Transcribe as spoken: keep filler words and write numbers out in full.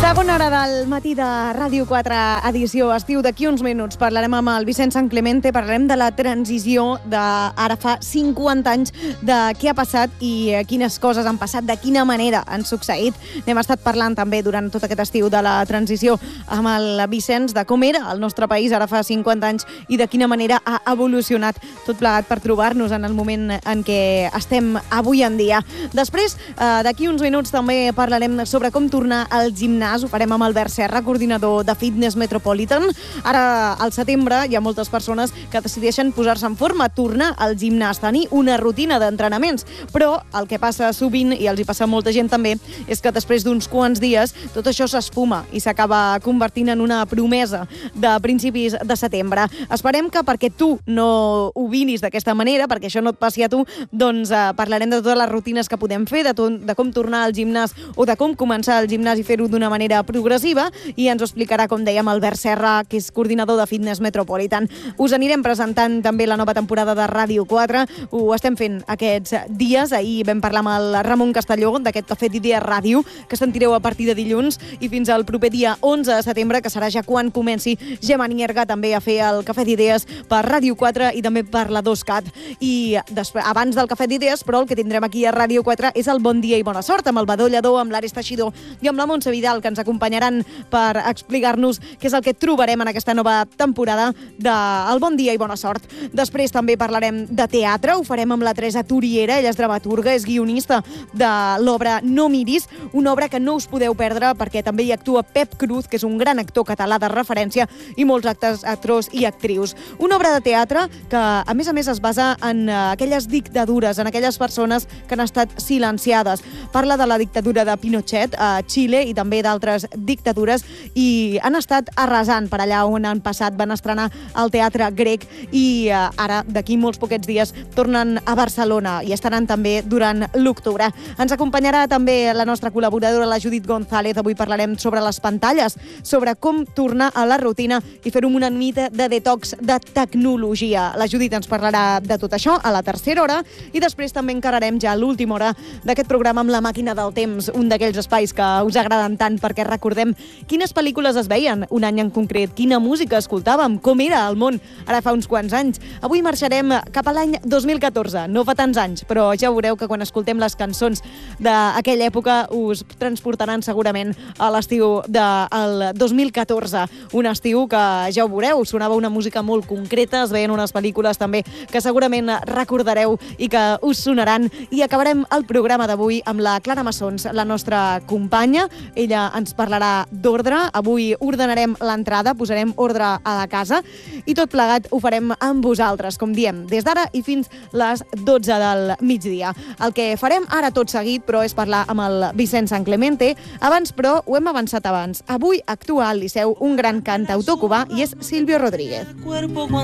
Segona hora del matí de Ràdio quatre, edició estiu. D'aquí uns minuts parlarem amb el Vicent San Clemente, parlarem de la transició de ara fa cinquanta anys, de què ha passat i quines coses han passat, de quina manera han succeït. N'hem estat parlant també durant tot aquest estiu de la transició amb el Vicenç, de com era el nostre país ara fa cinquanta anys i de quina manera ha evolucionat tot plegat per trobar-nos en el moment en què estem avui en dia. Després, d'aquí uns minuts també parlarem sobre com tornar al gimnàs. Ho farem amb Albert Serra, coordinador de Fitness Metropolitan. Ara, al setembre, hi ha moltes persones que decideixen posar-se en forma, tornar al gimnàs, tenir una rutina d'entrenaments. Però el que passa sovint, i els hi passa a molta gent també, és que després d'uns quants dies tot això s'esfuma i s'acaba convertint en una promesa de principis de setembre. Esperem que perquè tu no ho vinis d'aquesta manera, perquè això no et passi a tu, doncs eh, parlarem de totes les rutines que podem fer, de, to de com tornar al gimnàs o de com començar al gimnàs i fer-ho d'una manera progressiva, i ens ho explicarà, com dèiem, Albert Serra, que és coordinador de Fitness Metropolitan. Us anirem presentant també la nova temporada de Ràdio quatre. Ho estem fent aquests dies. Ahir vam parlar amb el Ramon Castelló d'aquest Cafè d'Idees Ràdio, que sentireu a partir de dilluns, i fins al proper dia onze de setembre, que serà ja quan comenci Gemma Nierga també a fer el Cafè d'Idees per Ràdio quatre i també per la dos cat. I abans del Cafè d'Idees, però, el que tindrem aquí a Ràdio quatre és el Bon Dia i Bona Sort, amb el Badó Lledó, amb l'Ares Teixidor i amb la Montse Vidal, que ens acompanyaran per explicar-nos què és el que trobarem en aquesta nova temporada de El Bon Dia i Bona Sort. Després també parlarem de teatre, ho farem amb la Teresa Turiera, ella és dramaturga, és guionista de l'obra No miris, una obra que no us podeu perdre perquè també hi actua Pep Cruz, que és un gran actor català de referència, i molts actors, actors i actrius. Una obra de teatre que, a més a més, es basa en aquelles dictadures, en aquelles persones que han estat silenciades. Parla de la dictadura de Pinochet a Xile i també d'altres dictadures, i han estat arrasant per allà on han passat. Van estrenar al Teatre Grec i eh, ara, d'aquí molts poquets dies, tornen a Barcelona i estaran també durant l'octubre. Ens acompanyarà també la nostra col·laboradora, la Judit González. Avui parlarem sobre les pantalles, sobre com tornar a la rutina i fer-ho amb una mica de detox de tecnologia. La Judit ens parlarà de tot això a la tercera hora, i després també encararem ja l'última hora d'aquest programa amb la màquina del temps, un d'aquells espais que us agraden tant, perquè recordem quines pel·lícules es veien un any en concret, quina música escoltàvem, com era el món ara fa uns quants anys. Avui marxarem cap a l'any dos mil catorze, no fa tants anys, però ja veureu que quan escoltem les cançons d'aquella època us transportaran segurament a l'estiu del dos mil catorze, un estiu que ja ho veureu, sonava una música molt concreta, es veien unes pel·lícules també que segurament recordareu i que us sonaran, i acabarem el programa d'avui amb la Clara Massons, la nostra companya. Ella ens parlarà d'ordre. Avui ordenarem l'entrada, posarem ordre a la casa, i tot plegat ho farem amb vosaltres, com diem, des d'ara i fins les dotze del migdia. El que farem ara tot seguit, però, és parlar amb el Vicent San Clemente. Abans, però, ho hem avançat abans. Avui actua al Liceu un gran cantautor cubà i és Silvio Rodríguez.